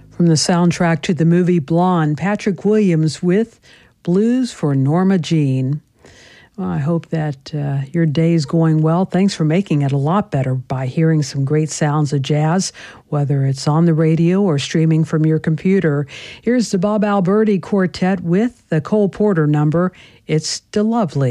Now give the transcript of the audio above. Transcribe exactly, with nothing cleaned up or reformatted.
From the soundtrack to the movie Blonde, Patrick Williams with Blues for Norma Jean. Well, I hope that uh, your day is going well. Thanks for making it a lot better by hearing some great sounds of jazz, whether it's on the radio or streaming from your computer. Here's the Bob Alberti Quartet with the Cole Porter number, It's Still Lovely.